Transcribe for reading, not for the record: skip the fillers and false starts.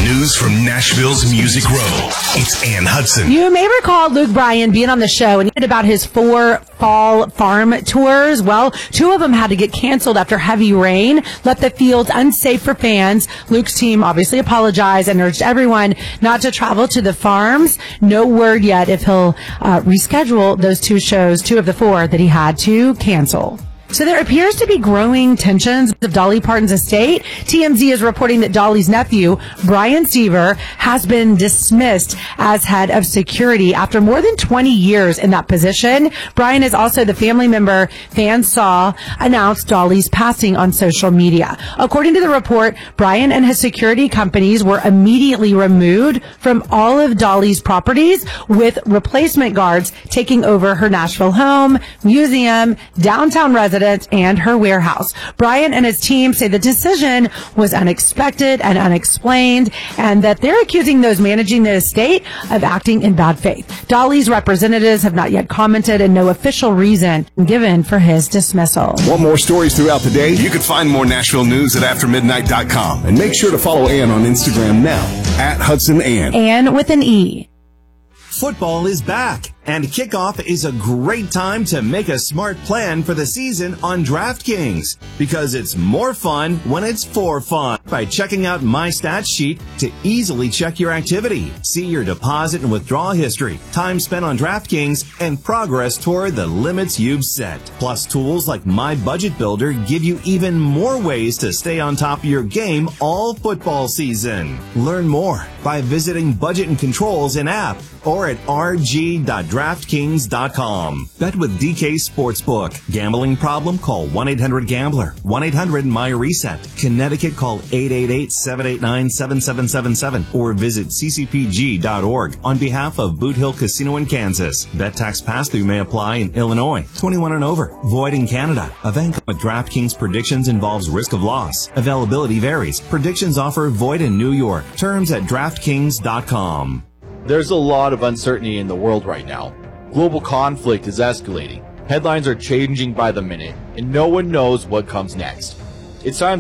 News from Nashville's Music Row. It's Ann Hudson. You may recall Luke Bryan being on the show and about his 4 fall farm tours. Well, 2 of them had to get canceled after heavy rain left the fields unsafe for fans. Luke's team obviously apologized and urged everyone not to travel to the farms. No word yet if he'll reschedule those 2 shows, 2 of the 4 that he had to cancel. So there appears to be growing tensions of Dolly Parton's estate. TMZ is reporting that Dolly's nephew, Brian Seaver, has been dismissed as head of security after more than 20 years in that position. Brian is also the family member fans saw announce Dolly's passing on social media. According to the report, Brian and his security companies were immediately removed from all of Dolly's properties, with replacement guards taking over her Nashville home, museum, downtown residence, and her warehouse. Brian and his team say the decision was unexpected and unexplained, and that they're accusing those managing the estate of acting in bad faith. Dolly's representatives have not yet commented, and no official reason given for his dismissal. Want more stories throughout the day? You can find more Nashville news at aftermidnight.com. And make sure to follow Ann on Instagram now, @HudsonAnn. Ann with an E. Football is back, and kickoff is a great time to make a smart plan for the season on DraftKings, because it's more fun when it's for fun. By checking out My Stats Sheet to easily check your activity, see your deposit and withdrawal history, time spent on DraftKings, and progress toward the limits you've set. Plus, tools like My Budget Builder give you even more ways to stay on top of your game all football season. Learn more by visiting Budget and Controls in app or at rg.draftkings.com. Bet with DK Sportsbook. Gambling problem? Call 1-800-GAMBLER. 1-800-MY-RESET. Connecticut, call 888-789-7777 or visit ccpg.org on behalf of Boot Hill Casino in Kansas. Bet tax pass-through may apply in Illinois. 21 and over. Void in Canada. Event with DraftKings predictions involves risk of loss. Availability varies. Predictions offer void in New York. Terms at DraftKings.com. There's a lot of uncertainty in the world right now. Global conflict is escalating. Headlines are changing by the minute, and no one knows what comes next. It's time